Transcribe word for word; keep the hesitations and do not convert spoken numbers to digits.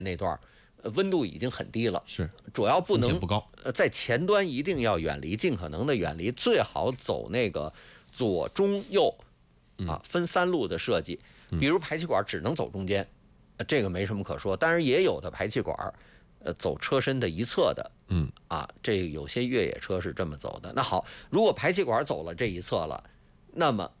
那段温度已经很低了， 是主要不能不高， 呃，在前端一定要远离，尽可能的远离，最好走那个左中右啊分三路的设计。比如排气管只能走中间，这个没什么可说。当然也有的排气管呃走车身的一侧的， 嗯啊，这有些越野车是这么走的。那好，如果排气管走了这一侧了，那么